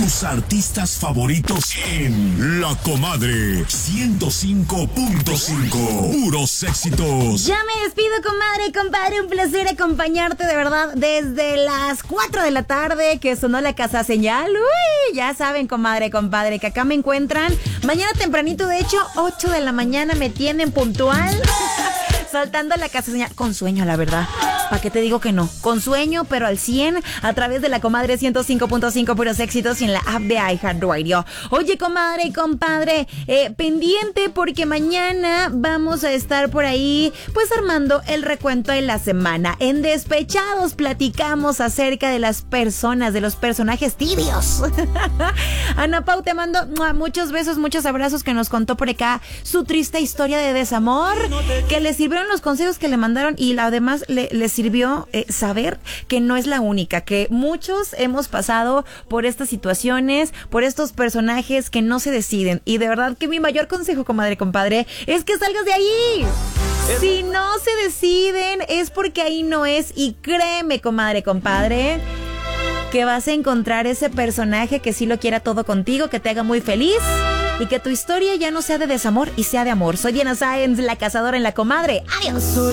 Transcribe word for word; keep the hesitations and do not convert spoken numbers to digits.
tus artistas favoritos en La Comadre ciento cinco punto cinco. Puros éxitos. Ya me despido, comadre y compadre. Un placer acompañarte de verdad desde las cuatro de la tarde que sonó la casa señal. Uy, ya saben, comadre, compadre, que acá me encuentran mañana tempranito. De hecho, ocho de la mañana me tienen puntual. Saltando la casa señal, con sueño, la verdad. ¿Para qué te digo que no? Con sueño, pero al cien, a través de La Comadre ciento cinco punto cinco, puros éxitos, y en la app de iHeartRadio. Oye, comadre y compadre, eh, pendiente porque mañana vamos a estar por ahí, pues armando el recuento de la semana. En Despechados platicamos acerca de las personas, de los personajes tibios. Ana Pau, te mando muchos besos, muchos abrazos, que nos contó por acá su triste historia de desamor, que le sirvieron los consejos que le mandaron, y además le, le sirvió eh, saber que no es la única, que muchos hemos pasado por estas situaciones, por estos personajes que no se deciden. Y de verdad que mi mayor consejo, comadre, compadre, es que salgas de ahí. Si no se deciden es porque ahí no es, y créeme, comadre, compadre, que vas a encontrar ese personaje que sí lo quiera todo contigo, que te haga muy feliz, y que tu historia ya no sea de desamor y sea de amor. Soy Diana Sáenz, la cazadora en La Comadre. Adiós.